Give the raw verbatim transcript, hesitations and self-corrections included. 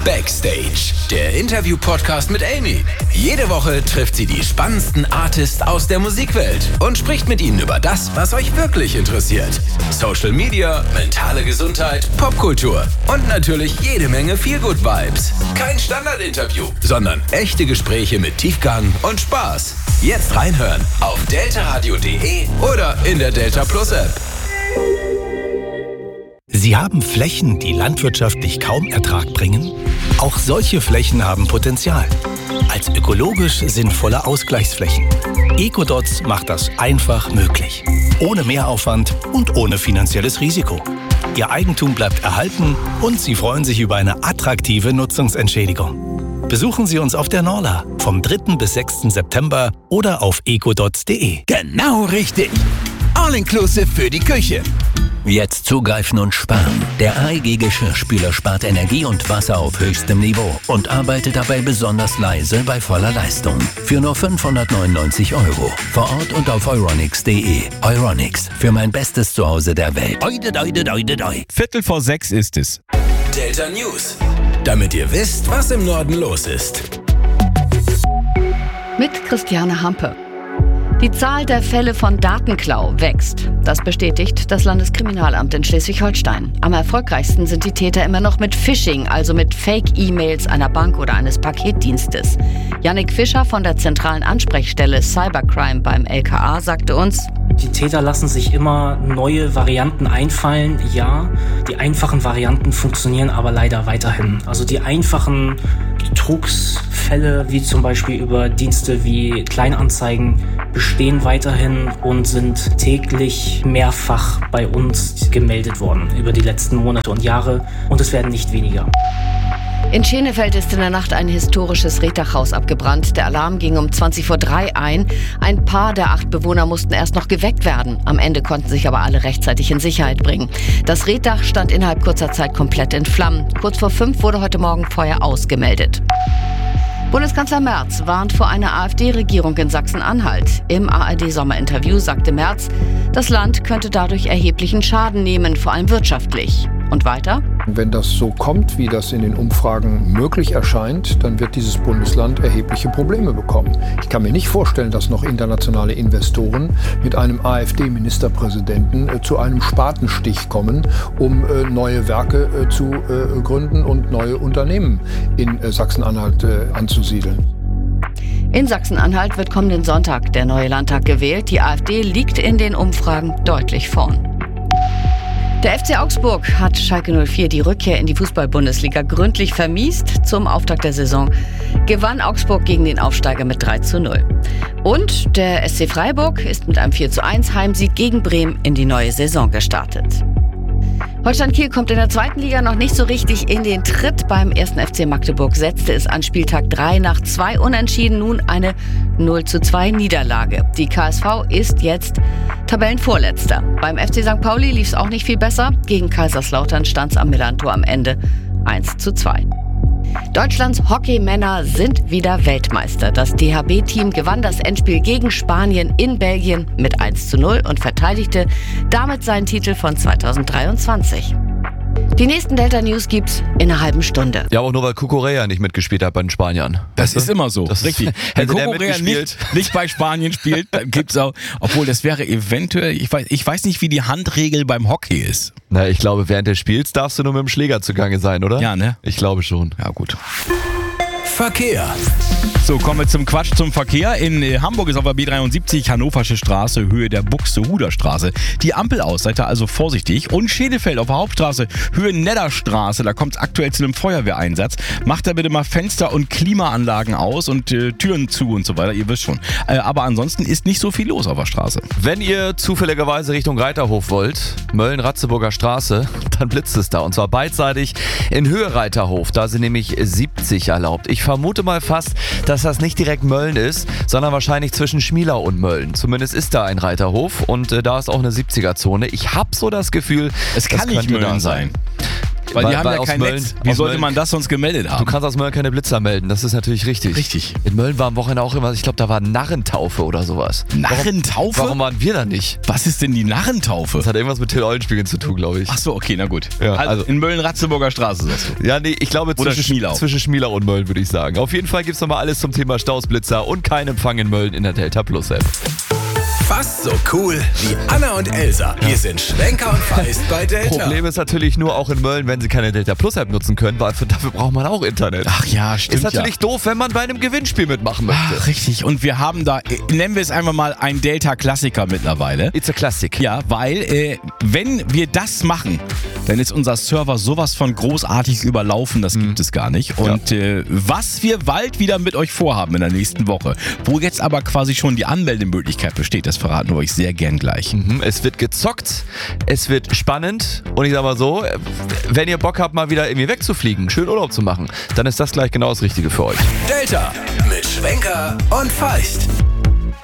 Backstage, der Interview-Podcast mit Amy. Jede Woche trifft sie die spannendsten Artists aus der Musikwelt und spricht mit ihnen über das, was euch wirklich interessiert. Social Media, mentale Gesundheit, Popkultur und natürlich jede Menge Feel-Good-Vibes. Kein Standard-Interview, sondern echte Gespräche mit Tiefgang und Spaß. Jetzt reinhören auf deltaradio punkt de oder in der Delta Plus App. Sie haben Flächen, die landwirtschaftlich kaum Ertrag bringen? Auch solche Flächen haben Potenzial. Als ökologisch sinnvolle Ausgleichsflächen. Ecodots macht das einfach möglich. Ohne Mehraufwand und ohne finanzielles Risiko. Ihr Eigentum bleibt erhalten und Sie freuen sich über eine attraktive Nutzungsentschädigung. Besuchen Sie uns auf der Norla vom dritten bis sechsten September oder auf ecodots punkt de. Genau richtig. All-inclusive für die Küche. Jetzt zugreifen und sparen. Der A E G-Geschirrspüler spart Energie und Wasser auf höchstem Niveau und arbeitet dabei besonders leise bei voller Leistung. Für nur fünfhundertneunundneunzig Euro. Vor Ort und auf euronics punkt de. Euronics, für mein bestes Zuhause der Welt. Oide, oide, oide, oide. Viertel vor sechs ist es. Delta News. Damit ihr wisst, was im Norden los ist. Mit Christiane Hampe. Die Zahl der Fälle von Datenklau wächst. Das bestätigt das Landeskriminalamt in Schleswig-Holstein. Am erfolgreichsten sind die Täter immer noch mit Phishing, also mit Fake-E-Mails einer Bank oder eines Paketdienstes. Jannik Fischer von der zentralen Ansprechstelle Cybercrime beim L K A sagte uns: Die Täter lassen sich immer neue Varianten einfallen. Ja, die einfachen Varianten funktionieren aber leider weiterhin. Also die einfachen Betrugsfälle, wie zum Beispiel über Dienste wie Kleinanzeigen, bestehen weiterhin und sind täglich mehrfach bei uns gemeldet worden über die letzten Monate und Jahre, und es werden nicht weniger. In Schenefeld ist in der Nacht ein historisches Reddachhaus abgebrannt. Der Alarm ging um zwanzig vor drei ein. Ein paar der acht Bewohner mussten erst noch geweckt werden. Am Ende konnten sich aber alle rechtzeitig in Sicherheit bringen. Das Reddach stand innerhalb kurzer Zeit komplett in Flammen. Kurz vor fünf wurde heute Morgen Feuer ausgemeldet. Bundeskanzler Merz warnt vor einer AfD-Regierung in Sachsen-Anhalt. Im A R D-Sommerinterview sagte Merz, das Land könnte dadurch erheblichen Schaden nehmen, vor allem wirtschaftlich. Und weiter? Wenn das so kommt, wie das in den Umfragen möglich erscheint, dann wird dieses Bundesland erhebliche Probleme bekommen. Ich kann mir nicht vorstellen, dass noch internationale Investoren mit einem AfD-Ministerpräsidenten äh, zu einem Spatenstich kommen, um äh, neue Werke äh, zu äh, gründen und neue Unternehmen in äh, Sachsen-Anhalt äh, anzusiedeln. In Sachsen-Anhalt wird kommenden Sonntag der neue Landtag gewählt. Die AfD liegt in den Umfragen deutlich vorn. Der F C Augsburg hat Schalke null vier die Rückkehr in die Fußball-Bundesliga gründlich vermiest. Zum Auftakt der Saison gewann Augsburg gegen den Aufsteiger mit drei zu null. Und der S C Freiburg ist mit einem vier zu eins Heimsieg gegen Bremen in die neue Saison gestartet. Holstein Kiel kommt in der zweiten Liga noch nicht so richtig in den Tritt. Beim ersten F C Magdeburg setzte es an Spieltag drei nach zwei Unentschieden nun eine null zu zwei Niederlage. Die K S V ist jetzt Tabellenvorletzter. Beim F C Sankt Pauli lief es auch nicht viel besser. Gegen Kaiserslautern stand es am Millantor am Ende eins zu zwei. Deutschlands Hockeymänner sind wieder Weltmeister. Das D H B-Team gewann das Endspiel gegen Spanien in Belgien mit eins zu null und verteidigte damit seinen Titel von zweitausenddreiundzwanzig. Die nächsten Delta News gibt's in einer halben Stunde. Ja, aber auch nur weil Kukurea nicht mitgespielt hat bei den Spaniern. Das weißt ist du? immer so. Das richtig. Wenn Kukurea nicht, nicht bei Spanien spielt, dann gibt's auch, obwohl das wäre eventuell, ich weiß, ich weiß nicht, wie die Handregel beim Hockey ist. Na, ich glaube, während des Spiels darfst du nur mit dem Schläger zugange sein, oder? Ja, ne? Ich glaube schon. Ja, gut. Verkehr. So, kommen wir zum Quatsch zum Verkehr. In äh, Hamburg ist auf der B dreiundsiebzig Hannoversche Straße, Höhe der Buxtehuder Straße. Die Ampel aus, seid ihr also vorsichtig. Und Schädefeld auf der Hauptstraße, Höhe Nedderstraße, da kommt es aktuell zu einem Feuerwehreinsatz. Macht da bitte mal Fenster und Klimaanlagen aus und äh, Türen zu und so weiter, ihr wisst schon. Äh, aber ansonsten ist nicht so viel los auf der Straße. Wenn ihr zufälligerweise Richtung Reiterhof wollt, Mölln-Ratzeburger Straße, dann blitzt es da. Und zwar beidseitig in Höhe Reiterhof. Da sind nämlich siebzig erlaubt. Ich vermute mal fast, dass das nicht direkt Mölln ist, sondern wahrscheinlich zwischen Schmielau und Mölln. Zumindest ist da ein Reiterhof und äh, da ist auch eine siebziger-Zone. Ich habe so das Gefühl, es kann das nicht könnte Mölln da sein. Weil, Weil- die haben weil ja aus kein Mölln- Netz. Wie aus sollte Mölln- man das sonst gemeldet Du haben? kannst aus Mölln keine Blitzer melden, das ist natürlich richtig. Richtig. In Mölln war am Wochenende auch immer, ich glaube, da war Narrentaufe oder sowas. Narrentaufe? Warum waren wir da nicht? Was ist denn die Narrentaufe? Das hat irgendwas mit Till Eulenspiegel zu tun, glaube ich. Ach so, okay, na gut. Ja, also, also- in Mölln-Ratzeburger Straße sagst du. Ja, nee, ich glaube Oder zwischen Schmielau. zwischen Schmielau und Mölln, würde ich sagen. Auf jeden Fall gibt's nochmal alles zum Thema Stausblitzer und kein Empfang in Mölln in der Delta Plus App. Fast so cool wie Anna und Elsa. Wir sind Schwenker und Feist bei Delta. Problem ist natürlich nur auch in Mölln, wenn sie keine Delta Plus App nutzen können, weil für, dafür braucht man auch Internet. Ach ja, stimmt. Ist natürlich doof, wenn man bei einem Gewinnspiel mitmachen möchte. Ach, richtig. Und wir haben da, äh, nennen wir es einfach mal, ein Delta-Klassiker mittlerweile. It's a classic. Ja, weil äh, wenn wir das machen, dann ist unser Server sowas von großartig überlaufen, das gibt es gar nicht. Und äh, was wir bald wieder mit euch vorhaben in der nächsten Woche, wo jetzt aber quasi schon die Anmeldemöglichkeit besteht, das verraten wir euch sehr gern gleich. Mhm, Es wird gezockt, es wird spannend und ich sag mal so, wenn ihr Bock habt, mal wieder irgendwie wegzufliegen, schön Urlaub zu machen, dann ist das gleich genau das Richtige für euch. Delta mit Schwenker und Feist.